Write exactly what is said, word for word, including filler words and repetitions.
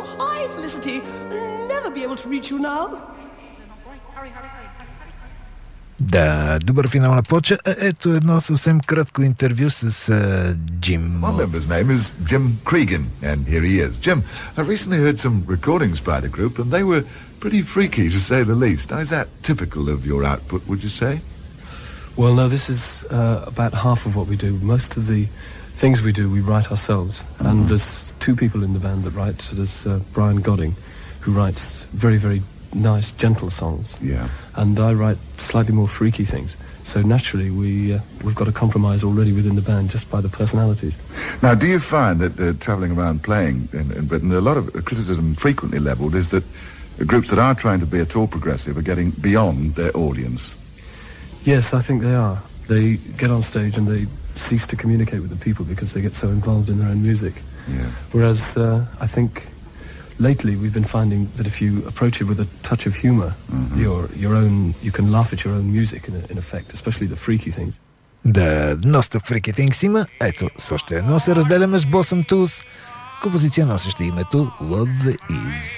hi, Felicity. Never be able to reach you now. Да, добър финал на плоча. Ето едно съвсем кратко интервю с uh, Jim. One member's name is Jim Cregan, and here he is. Jim, I recently heard some recordings by the group, and they were pretty freaky, to say the least. Now, is that typical of your output, would you say? Well, no, this is uh, about half of what we do. Most of the things we do, we write ourselves. Mm-hmm. And there's two people in the band that write. So there's uh, Brian Godding, who writes very, very nice, gentle songs. Yeah. And I write slightly more freaky things. So naturally, we, uh, we've got a compromise already within the band just by the personalities. Now, do you find that uh, travelling around playing in, in Britain, a lot of criticism frequently levelled is that groups that are trying to be at all progressive are getting beyond their audience? Yes, I think they are. They get on stage and they cease to communicate with the people because they get so involved in their own music. Yeah. Whereas uh, I think lately we've been finding that if you approach it with a touch of humour, mm-hmm. your your own, you can laugh at your own music in, in effect, especially the freaky things. Да, доста freaky things има. Ето, с още едно се разделяме с Blossom Tools. Композиция носеща името Love Is.